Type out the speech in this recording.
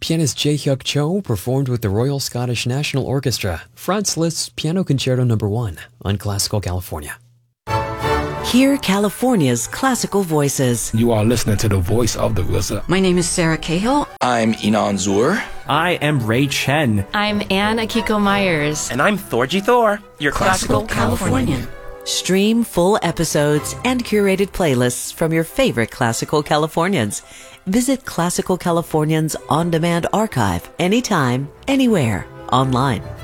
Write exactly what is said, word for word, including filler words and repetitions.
pianist Jae Hyuk Cho performed with the Royal Scottish National Orchestra, Franz Liszt's Piano Concerto Number one on Classical California. Hear California's classical voices. You are listening to the voice of the R Z A. My name is Sarah Cahill. I'm Inan Zur. I am Ray Chen. I'm Anne Akiko Myers. And I'm Thorgy Thor, your Classical, classical, Californian. Californian. Stream full episodes and curated playlists from your favorite Classical Californians. Visit Classical Californians On Demand Archive anytime, anywhere, online.